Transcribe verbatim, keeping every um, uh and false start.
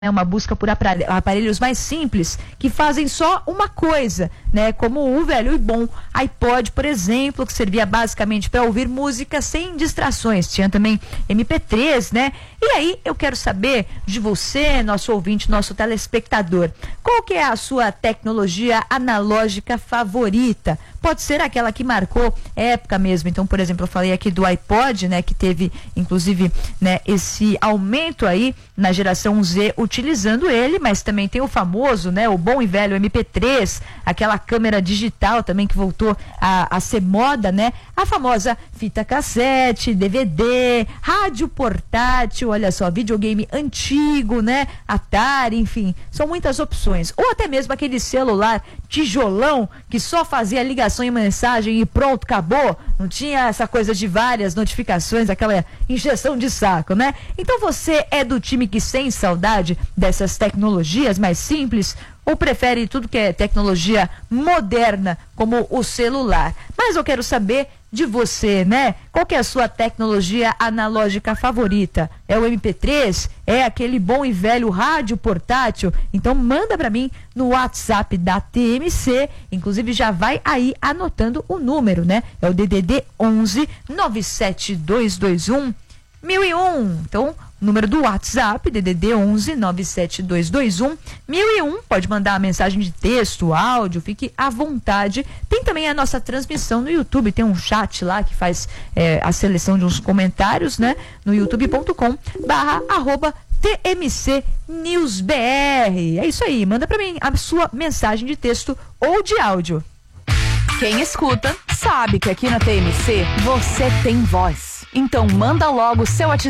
É uma busca por aparelhos mais simples que fazem só uma coisa, né? Como o velho e bom iPod, por exemplo, que servia basicamente para ouvir música sem distrações. Tinha também M P três, né? E aí eu quero saber de você, nosso ouvinte, nosso telespectador, qual que é a sua tecnologia analógica favorita? Pode ser aquela que marcou época mesmo. Então, por exemplo, eu falei aqui do iPod, né? Que teve, inclusive, né, esse aumento aí na geração Z utilizando ele, mas também tem o famoso, né? O bom e velho M P três, aquela câmera digital também que voltou a, a ser moda, né? A famosa fita cassete, D V D, rádio portátil, olha só, videogame antigo, né? Atari, enfim, são muitas opções. Ou até mesmo aquele celular tijolão que só fazia ligação e mensagem e pronto, acabou. Não tinha essa coisa de várias notificações, aquela injeção de saco, né? Então você é do time que sente saudade dessas tecnologias mais simples ou prefere tudo que é tecnologia moderna, como o celular? Mas eu quero saber de você, né? Qual que é a sua tecnologia analógica favorita? É o M P três? É aquele bom e velho rádio portátil? Então manda pra mim no WhatsApp da T M C, inclusive já vai aí anotando o número, né? É o D D D onze nove sete dois dois um mil e um. Então, número do WhatsApp, D D D onze nove sete dois dois um mil e um. Pode mandar a mensagem de texto, áudio, fique à vontade. Tem também a nossa transmissão no YouTube, tem um chat lá que faz é, a seleção de uns comentários, né? No youtube ponto com barra arroba T M C News B R. É isso aí, manda pra mim a sua mensagem de texto ou de áudio. Quem escuta sabe que aqui na T M C você tem voz. Então manda logo o seu WhatsApp